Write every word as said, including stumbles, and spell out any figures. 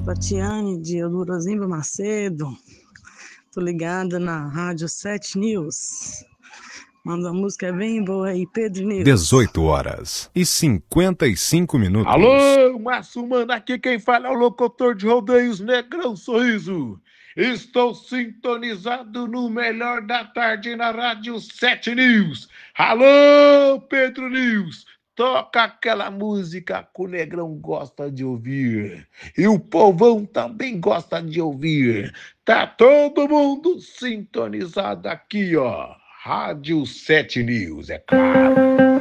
Tatiane de Eldorozimba Macedo. Tô ligada na Rádio sete News. Manda uma música bem boa aí, Pedro News. dezoito horas e cinquenta e cinco minutos. Alô, Márcio Mano, aqui quem fala é o locutor de rodeios Negrão Sorriso. Estou sintonizado no melhor da tarde na Rádio sete News. Alô, Pedro News, toca aquela música que o Negrão gosta de ouvir. E o povão também gosta de ouvir. Tá todo mundo sintonizado aqui, ó. Rádio sete News, é claro.